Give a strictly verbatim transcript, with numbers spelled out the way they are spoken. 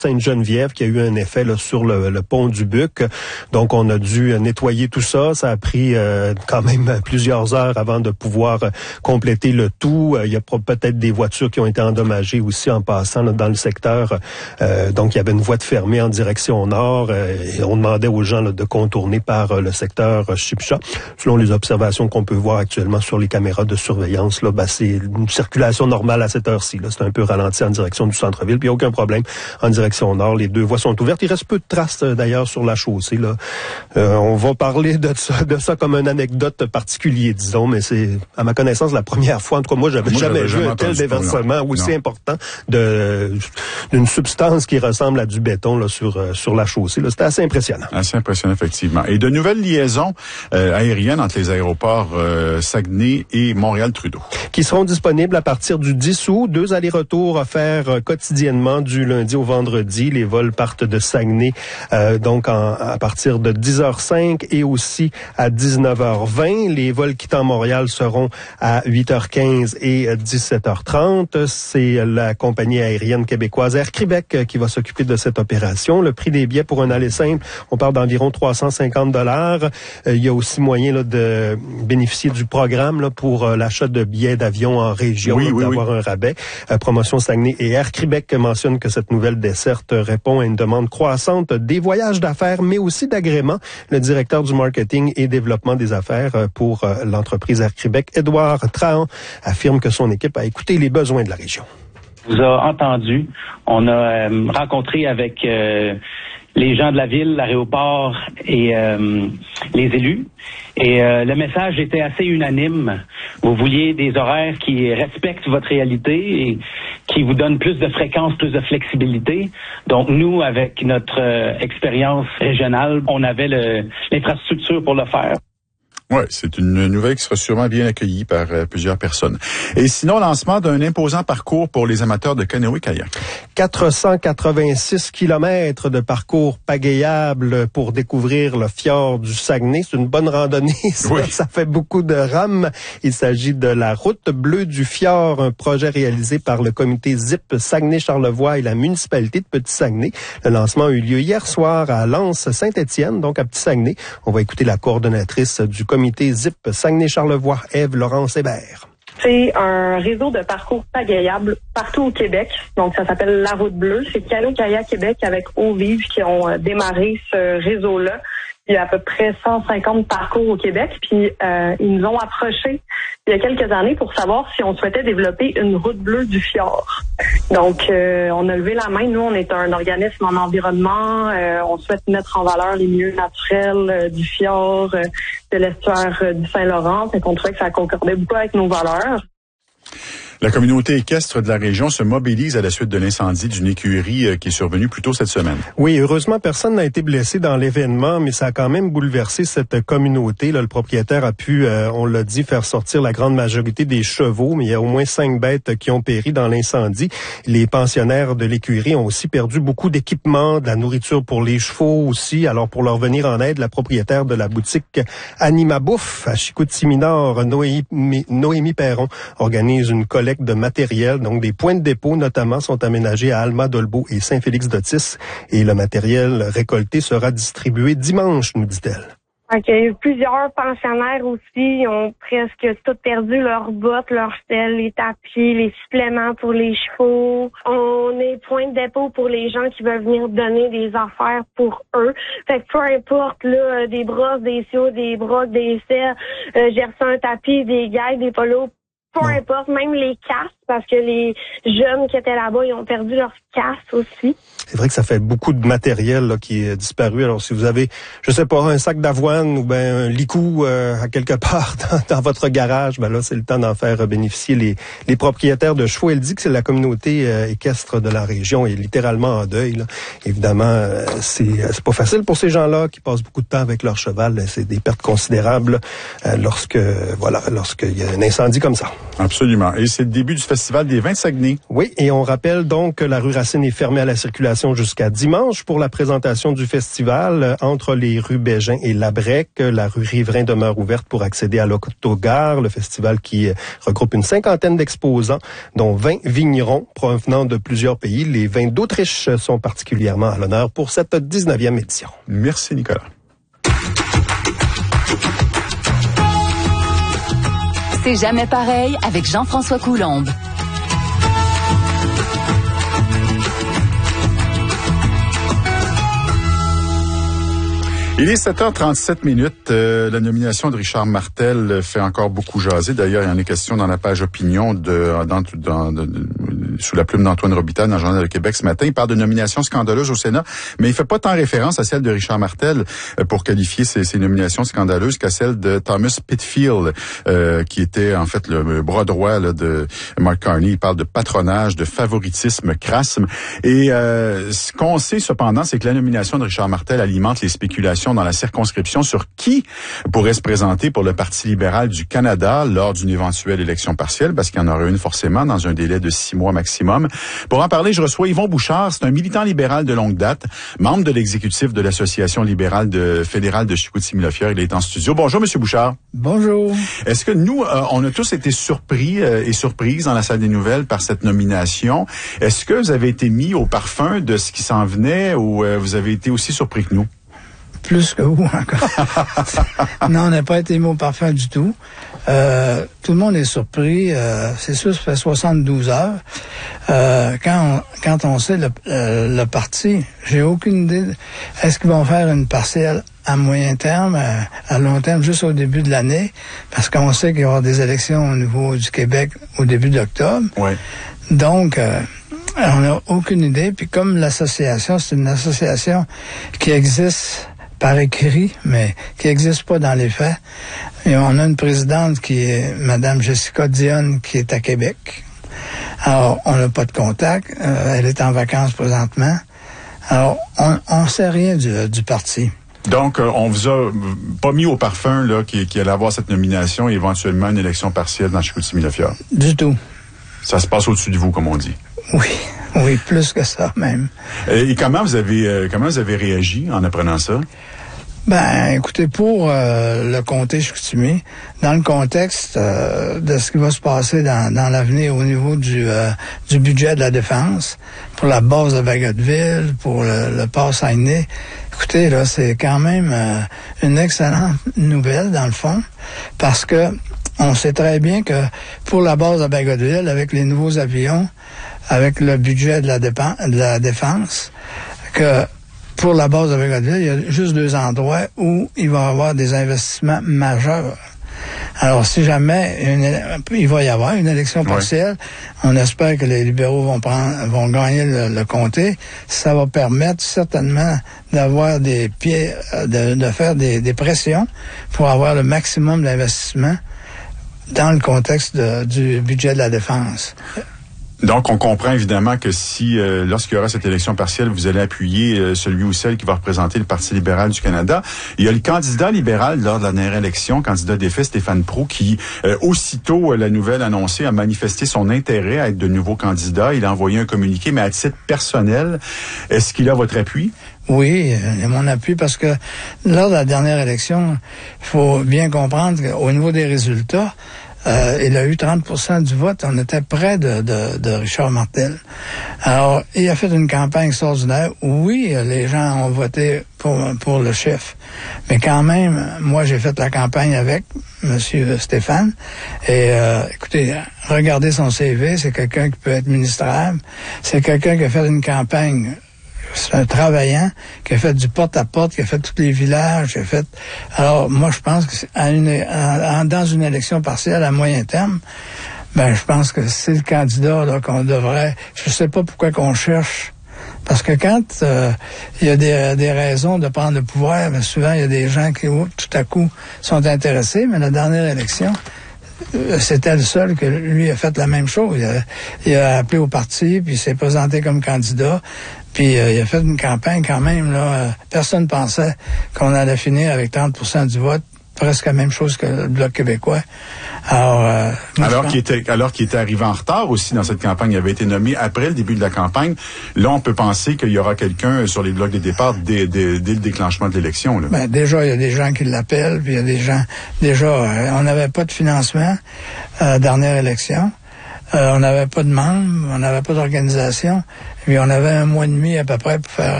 Sainte-Geneviève qui a eu un effet là, sur le, le pont du Buc. Donc, on a dû nettoyer tout ça. Ça a pris euh, quand même plusieurs heures avant de pouvoir euh, compléter le tout. Euh, il y a peut-être des voitures qui ont été endommagées aussi en passant là, dans le secteur. Euh, donc, il y avait une voie de fermée en direction nord euh, et on demandait aux gens là, de contourner par euh, le secteur euh, Chipcha. Selon les observations qu'on peut voir actuellement sur les caméras de surveillance, là, ben, c'est une circulation normale à cette heure-ci. Là. C'est un peu ralenti en direction du centre-ville, puis il n'y a aucun problème en direction nord. Les deux voies sont ouvertes. Il reste peu de traces euh, d'ailleurs sur la chaussée. Là. Euh, on va parler de ça, de ça comme une anecdote particulière, disons, mais c'est, à ma connaissance, la première fois. En tout cas, moi, j'avais moi, jamais vu un tel déversement aussi non. important de, d'une substance qui ressemble à du béton là, sur, euh, sur la chaussée. Là. C'était assez impressionnant. Assez impressionnant, effectivement. Et de nouvelles liaisons euh, aériennes entre les aéroports euh, Saguenay et Montréal-Trudeau. Qui seront disponibles à partir du dix août. Deux allers-retours offerts euh, quotidiennement du lundi au vendredi. Les vols partent de Saguenay euh, donc en, à partir de dix heures cinq et aussi à dix-neuf heures vingt. Les vols quittant Montréal seront à huit heures quinze et dix-sept heures trente. C'est la compagnie aérienne québécoise Air Québec qui va s'occuper de cette opération. Le prix des billets pour un aller simple, on parle d'environ trois cent cinquante dollars. Euh, il y a aussi moyen là, de bénéficier du programme là, pour euh, l'achat de billets d'avion en région, oui, là, oui, d'avoir oui. un rabais. Euh, Promotion Saguenay et Air Québec mentionnent que cette nouvelle desserte répond à une demande croissante des voyages d'affaires, mais aussi d'agrément. Le directeur du marketing et développement des affaires pour l'entreprise Air Québec, Édouard Trahan, affirme que son équipe a écouté les besoins de la région. On vous a entendu. On a euh, rencontré avec euh, les gens de la ville, l'aéroport et euh, les élus. Et euh, le message était assez unanime. Vous vouliez des horaires qui respectent votre réalité et qui vous donnent plus de fréquence, plus de flexibilité. Donc nous, avec notre euh, expérience régionale, on avait le, l'infrastructure pour le faire. Oui, c'est une nouvelle qui sera sûrement bien accueillie par euh, plusieurs personnes. Et sinon, lancement d'un imposant parcours pour les amateurs de canoë-kayak. quatre cent quatre-vingt-six kilomètres de parcours pagayable pour découvrir le fjord du Saguenay. C'est une bonne randonnée, ça, oui. Ça fait beaucoup de rames. Il s'agit de la route bleue du fjord, un projet réalisé par le comité Z I P Saguenay-Charlevoix et la municipalité de Petit-Saguenay. Le lancement a eu lieu hier soir à Lens-Saint-Étienne, donc à Petit-Saguenay. On va écouter la coordonnatrice du comité Z I P Saguenay-Charlevoix, Ève-Laurence Hébert. C'est un réseau de parcours pagayables partout au Québec. Donc, ça s'appelle La Route Bleue. C'est Canoë-Kayak Québec avec Eau Vive qui ont euh, démarré ce réseau-là. Il y a à peu près cent cinquante parcours au Québec. Puis, euh, ils nous ont approchés il y a quelques années pour savoir si on souhaitait développer une route bleue du fjord. Donc, euh, on a levé la main. Nous, on est un organisme en environnement. Euh, on souhaite mettre en valeur les milieux naturels euh, du fjord, euh, de l'estuaire euh, du Saint-Laurent. Fait qu'on trouvait que ça concordait beaucoup avec nos valeurs. La communauté équestre de la région se mobilise à la suite de l'incendie d'une écurie euh, qui est survenue plus tôt cette semaine. Oui, heureusement, personne n'a été blessé dans l'événement, mais ça a quand même bouleversé cette communauté. Là, le propriétaire a pu, euh, on l'a dit, faire sortir la grande majorité des chevaux, mais il y a au moins cinq bêtes qui ont péri dans l'incendie. Les pensionnaires de l'écurie ont aussi perdu beaucoup d'équipements, de la nourriture pour les chevaux aussi. Alors, pour leur venir en aide, la propriétaire de la boutique Anima Bouffe à Chicoutimi-Nord, Noémie, Noémie Perron, organise une collecte de matériel. Donc, des points de dépôt, notamment, sont aménagés à Alma, Dolbeau et Saint-Félix-d'Otis. Et le matériel récolté sera distribué dimanche, nous dit-elle. Donc, il y a eu plusieurs pensionnaires aussi. Ils ont presque tout perdu leurs bottes, leurs selles, les tapis, les suppléments pour les chevaux. On est point de dépôt pour les gens qui veulent venir donner des affaires pour eux. Fait que peu importe, là, des brosses, des siots, des brocs, des selles, euh, j'ai reçu un tapis, des gailles, des polos. Peu importe, même les casques, parce que les jeunes qui étaient là-bas, ils ont perdu leurs casques aussi. C'est vrai que ça fait beaucoup de matériel là, qui est disparu. Alors, si vous avez, je sais pas, un sac d'avoine ou ben un licou euh, à quelque part dans, dans votre garage, ben là, c'est le temps d'en faire bénéficier les, les propriétaires de chevaux. Elle dit que c'est la communauté euh, équestre de la région est littéralement en deuil. Là. Évidemment, euh, c'est, c'est pas facile pour ces gens-là qui passent beaucoup de temps avec leur cheval. C'est des pertes considérables euh, lorsque, voilà, lorsqu'il y a un incendie comme ça. Absolument. Et c'est le début du festival Festival des vins de Saguenay. Oui, et on rappelle donc que la rue Racine est fermée à la circulation jusqu'à dimanche pour la présentation du festival entre les rues Bégin et Labrec. La rue Riverain demeure ouverte pour accéder à l'autogare, le festival qui regroupe une cinquantaine d'exposants, dont vingt vignerons provenant de plusieurs pays. Les vins d'Autriche sont particulièrement à l'honneur pour cette dix-neuvième édition. Merci, Nicolas. C'est jamais pareil avec Jean-François Coulombe. Il est sept heures trente-sept minutes. Euh, la nomination de Richard Martel fait encore beaucoup jaser. D'ailleurs, il y en est question dans la page opinion de, dans, dans, de, de, sous la plume d'Antoine Robitaille dans le Journal de Québec ce matin. Il parle de nomination scandaleuse au Sénat, mais il fait pas tant référence à celle de Richard Martel euh, pour qualifier ces, ces nominations scandaleuses qu'à celle de Thomas Pitfield, euh, qui était en fait le, le bras droit là, de Mark Carney. Il parle de patronage, de favoritisme crasse. Et euh, ce qu'on sait cependant, c'est que la nomination de Richard Martel alimente les spéculations dans la circonscription sur qui pourrait se présenter pour le Parti libéral du Canada lors d'une éventuelle élection partielle, parce qu'il y en aura une forcément dans un délai de six mois maximum. Pour en parler, je reçois Yvon Bouchard. C'est un militant libéral de longue date, membre de l'exécutif de l'Association libérale de, fédérale de Chicoutimi-Lafière. Il est en studio. Bonjour, Monsieur Bouchard. Bonjour. Est-ce que nous, euh, on a tous été surpris euh, et surprises dans la salle des nouvelles par cette nomination? Est-ce que vous avez été mis au parfum de ce qui s'en venait ou euh, vous avez été aussi surpris que nous? Plus que vous encore. Non, on n'a pas été mis au parfum du tout. Euh, tout le monde est surpris. Euh, c'est sûr, ça fait soixante-douze heures. Euh, quand, on, quand on sait le, euh, le parti, j'ai aucune idée. Est-ce qu'ils vont faire une partielle à moyen terme, à, à long terme, juste au début de l'année? Parce qu'on sait qu'il y aura des élections au niveau du Québec au début d'octobre. Ouais. Donc, euh, on n'a aucune idée. Puis comme l'association, c'est une association qui existe par écrit, mais qui n'existe pas dans les faits. Et on a une présidente qui est Madame Jessica Dionne, qui est à Québec. Alors, on n'a pas de contact. Euh, elle est en vacances présentement. Alors, on ne sait rien du, du parti. Donc, euh, on vous a pas mis au parfum là qui, qui allait avoir cette nomination et éventuellement une élection partielle dans Chicoutimi-Lafière? Du tout. Ça se passe au-dessus de vous, comme on dit. Oui, oui, plus que ça même. Et, et comment vous avez euh, comment vous avez réagi en apprenant ça? Ben, écoutez, pour euh, le comté Chicoutimi, dans le contexte euh, de ce qui va se passer dans, dans l'avenir au niveau du, euh, du budget de la défense, pour la base de Bagotville, pour le, le port Saguenay, écoutez, là, c'est quand même euh, une excellente nouvelle, dans le fond, parce que on sait très bien que pour la base de Bagotville, avec les nouveaux avions, avec le budget de la, dépen- de la défense, que pour la base de Bagotville, il y a juste deux endroits où il va y avoir des investissements majeurs. Alors, si jamais une, il va y avoir une élection partielle, ouais. On espère que les libéraux vont prendre, vont gagner le, le comté. Ça va permettre certainement d'avoir des pieds, de, de faire des, des pressions pour avoir le maximum d'investissement dans le contexte de, du budget de la défense. Donc, on comprend évidemment que si, euh, lorsqu'il y aura cette élection partielle, vous allez appuyer euh, celui ou celle qui va représenter le Parti libéral du Canada. Il y a le candidat libéral lors de la dernière élection, candidat défait Stéphane Proulx, qui, euh, aussitôt euh, la nouvelle annoncée, a manifesté son intérêt à être de nouveau candidat. Il a envoyé un communiqué, mais à titre personnel, est-ce qu'il a votre appui? Oui, il a mon appui parce que lors de la dernière élection, il faut bien comprendre qu'au niveau des résultats, Euh, il a eu trente pour cent du vote. On était près de, de, de Richard Martel. Alors, il a fait une campagne extraordinaire. Oui, les gens ont voté pour, pour le chef. Mais quand même, moi, j'ai fait la campagne avec M. Stéphane. Et euh, écoutez, regardez son C V. C'est quelqu'un qui peut être ministrable. C'est quelqu'un qui a fait une campagne. C'est un travaillant qui a fait du porte-à-porte, qui a fait tous les villages, qui a fait... Alors, moi, je pense que à une, à, dans une élection partielle à moyen terme, ben, je pense que c'est le candidat là, qu'on devrait... Je sais pas pourquoi qu'on cherche. Parce que quand euh, il y a des, des raisons de prendre le pouvoir, ben, souvent, il y a des gens qui, oh, tout à coup, sont intéressés. Mais la dernière élection... c'était le seul que lui a fait la même chose. Il a, il a appelé au parti, puis il s'est présenté comme candidat, puis euh, il a fait une campagne quand même, là. Personne pensait qu'on allait finir avec trente pour cent du vote presque la même chose que le Bloc québécois. Alors, euh, alors qu'il était, alors qu'il était arrivé en retard aussi dans cette campagne, il avait été nommé après le début de la campagne. Là, on peut penser qu'il y aura quelqu'un sur les blocs des départs dès, dès, dès le déclenchement de l'élection. Là. Ben, déjà, il y a des gens qui l'appellent, puis il y a des gens... Déjà, euh, on n'avait pas de financement euh, dernière élection. Euh, on n'avait pas de membres, on n'avait pas d'organisation. Puis on avait un mois et demi à peu près pour faire